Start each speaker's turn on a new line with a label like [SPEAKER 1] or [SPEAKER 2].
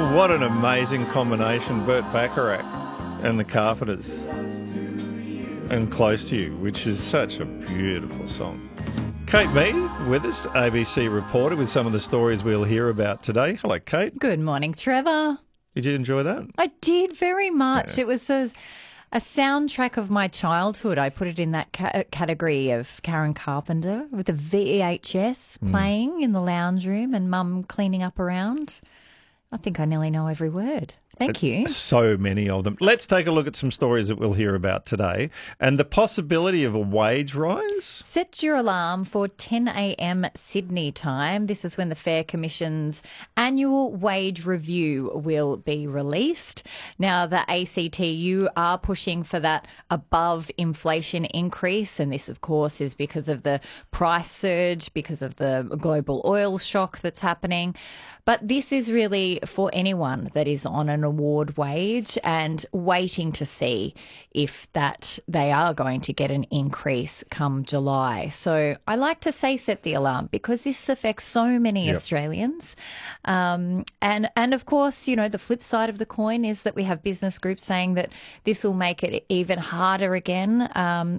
[SPEAKER 1] What an amazing combination, Burt Bacharach and the Carpenters and Close to You, which is such a beautiful song. Kate Mead with us, ABC reporter, with some of the stories we'll hear about today. Hello, Kate.
[SPEAKER 2] Good morning, Trevor.
[SPEAKER 1] Did you enjoy that?
[SPEAKER 2] I did very much.
[SPEAKER 1] Yeah.
[SPEAKER 2] It was a soundtrack of my childhood. I put it in that category of Karen Carpenter with the VHS playing in the lounge room and Mum cleaning up around. I think I nearly know every word. Thank you.
[SPEAKER 1] So many of them. Let's take a look at some stories that we'll hear about today and the possibility of a wage rise.
[SPEAKER 2] Set your alarm for 10 a.m. Sydney time. This is when the Fair Commission's annual wage review will be released. Now, the ACTU are pushing for that above inflation increase, and this, of course, is because of the price surge, because of the global oil shock that's happening. But this is really for anyone that is on an award wage and waiting to see if that they are going to get an increase come July. So I like to say set the alarm because this affects so many Australians. And of course, you know, the flip side of the coin is that we have business groups saying that this will make it even harder again